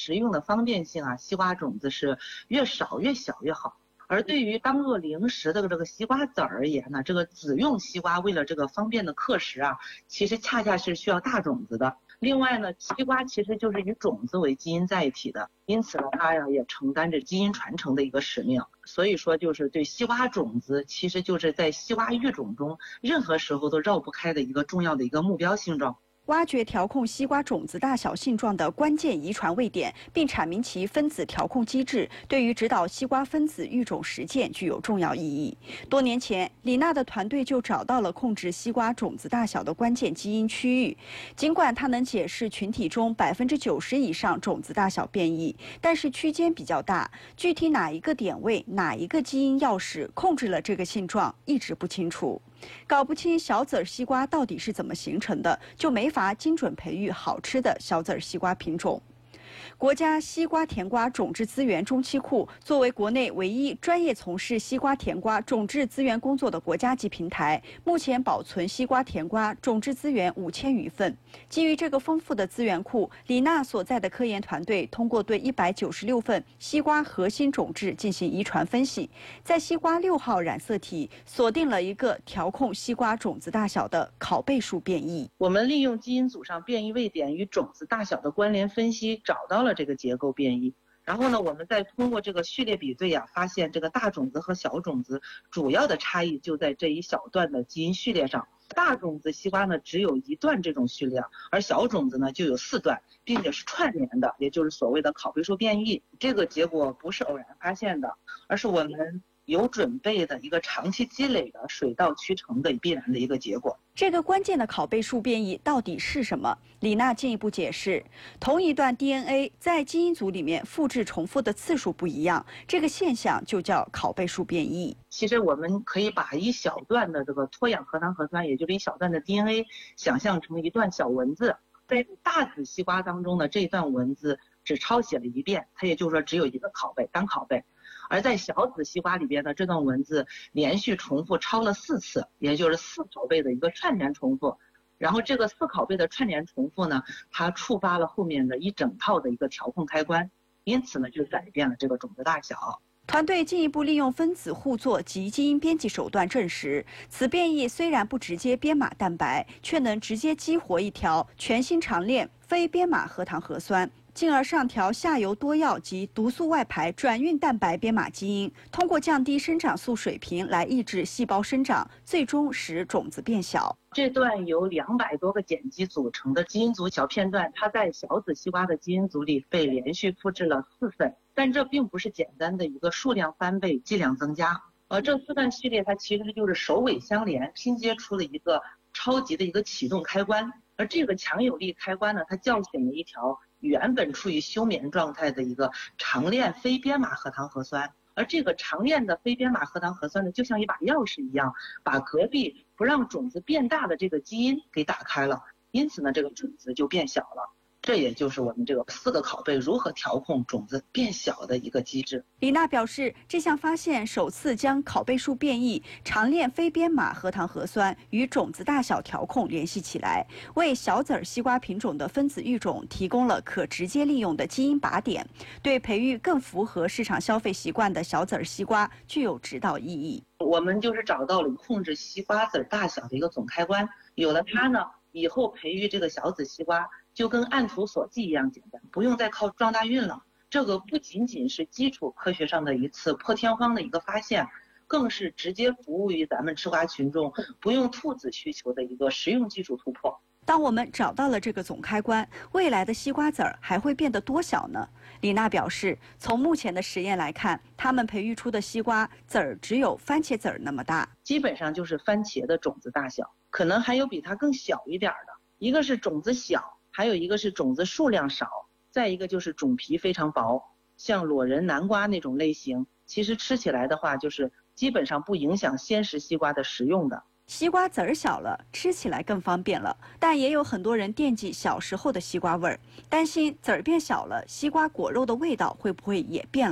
食用的方便性啊，西瓜种子是越少越小越好。而对于当做零食的这个西瓜籽而言呢，这个籽用西瓜为了这个方便的克食啊，其实恰恰是需要大种子的。另外呢，西瓜其实就是以种子为基因载体的，因此呢，它呀也承担着基因传承的一个使命。所以说，就是对西瓜种子，其实就是在西瓜育种中任何时候都绕不开的一个重要的一个目标性状。 挖掘调控西瓜种子大小性状的关键遗传位点，并阐明其分子调控机制，对于指导西瓜分子育种实践具有重要意义。多年前，李娜的团队就找到了控制西瓜种子大小的关键基因区域。尽管它能解释群体中90%以上种子大小变异，但是区间比较大，具体哪一个点位、哪一个基因钥匙控制了这个性状，一直不清楚。搞不清小籽西瓜到底是怎么形成的，就没法精准培育好吃的小籽西瓜品种。国家西瓜甜瓜种质资源中期库作为国内唯一专业从事西瓜甜瓜种质资源工作的国家级平台，目前保存西瓜甜瓜种质资源5000余份。基于这个丰富的资源库，李娜所在的科研团队通过对196份西瓜核心种质进行遗传分析，在西瓜6号染色体锁定了一个调控西瓜种子大小的拷贝数变异。 我们利用基因组上变异位点与种子大小的关联分析，找到了这个结构变异。然后呢，我们再通过这个序列比对啊，发现这个大种子和小种子主要的差异就在这一小段的基因序列上。大种子西瓜呢只有1段这种序列，而小种子呢就有4段，并且是串联的，也就是所谓的拷贝数变异。这个结果不是偶然发现的，而是我们有准备的一个长期积累的水到渠成的必然的一个结果。 这个关键的拷贝数变异到底是什么？李娜进一步解释，同一段 DNA 在基因组里面复制重复的次数不一样，这个现象就叫拷贝数变异。 其实我们可以把一小段的这个脱氧核糖核酸，也就是一小段的 DNA 想象成一段小文字，在大籽西瓜当中呢，这段文字只抄写了1遍，它也就是说只有一个拷贝，单拷贝。而在小籽西瓜里边呢，这段文字连续重复抄了4次，也就是4拷贝的一个串联重复。然后这个4拷贝的串联重复呢，它触发了后面的一整套的一个调控开关，因此呢，就改变了这个种子大小。 团队进一步利用分子互作及基因编辑手段证实，此变异虽然不直接编码蛋白，却能直接激活一条全新长链非编码核糖核酸，进而上调下游多药及毒素外排转运蛋白编码基因，通过降低生长素水平来抑制细胞生长，最终使种子变小。 这段由200多个碱基组成的基因组小片段，它在小籽西瓜的基因组里被连续复制了4份，但这并不是简单的一个数量翻倍、剂量增加，这4段序列它其实就是首尾相连，拼接出了一个超级的一个启动开关。而这个强有力开关呢，它叫醒了一条原本处于休眠状态的一个长链非编码核糖核酸。而这个长链的非编码核糖核酸呢，就像一把钥匙一样，把隔壁不让种子变大的这个基因给打开了，因此呢，这个种子就变小了。这也就是我们这个4个拷贝如何调控种子变小的一个机制。 李娜表示，这项发现首次将拷贝数变异、长链非编码核糖核酸与种子大小调控联系起来，为小籽西瓜品种的分子育种提供了可直接利用的基因靶点，对培育更符合市场消费习惯的小籽西瓜具有指导意义。 我们就是找到了控制西瓜籽大小的一个总开关，有了它呢，以后培育这个小籽西瓜就跟按图索骥一样简单，不用再靠撞大运了。这个不仅仅是基础科学上的一次破天荒的一个发现，更是直接服务于咱们吃瓜群众不用兔子需求的一个实用技术突破。 当我们找到了这个总开关，未来的西瓜籽儿还会变得多小呢？李娜表示，从目前的实验来看，他们培育出的西瓜籽儿只有番茄籽儿那么大， 基本上就是番茄的种子大小，可能还有比它更小一点的。一个是种子小，还有一个是种子数量少，再一个就是种皮非常薄，像裸仁南瓜那种类型，其实吃起来的话，就是基本上不影响鲜食西瓜的食用的。 西瓜籽儿小了，吃起来更方便了，但也有很多人惦记小时候的西瓜味儿，担心籽儿变小了，西瓜果肉的味道会不会也变了？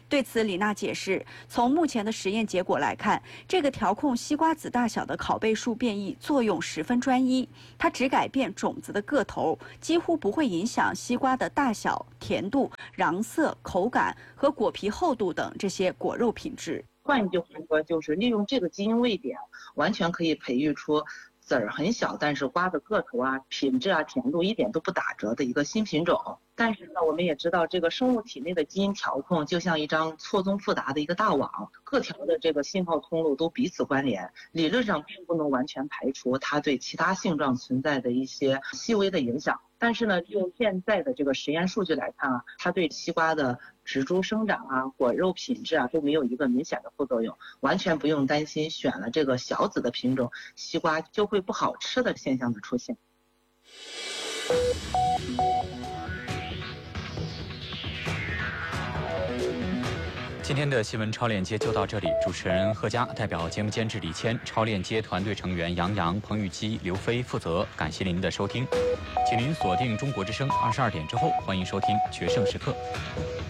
对此，李娜解释，从目前的实验结果来看，这个调控西瓜籽大小的拷贝数变异作用十分专一，它只改变种子的个头，几乎不会影响西瓜的大小、甜度、瓤色、口感和果皮厚度等这些果肉品质。 换一句话说，就是利用这个基因位点，完全可以培育出籽儿很小，但是瓜的个头啊、品质啊、甜度一点都不打折的一个新品种。但是呢，我们也知道，这个生物体内的基因调控就像一张错综复杂的一个大网，各条的这个信号通路都彼此关联，理论上并不能完全排除它对其他性状存在的一些细微的影响。但是呢，就现在的这个实验数据来看啊，它对西瓜的植株生长啊、果肉品质啊都没有一个明显的副作用，完全不用担心选了这个小籽的品种，西瓜就会不好吃的现象的出现。 今天的新闻超链接就到这里，主持人贺佳代表节目监制李谦、超链接团队成员杨洋、彭玉基、刘飞负责。感谢您的收听，请您锁定中国之声22点之后，欢迎收听《决胜时刻》。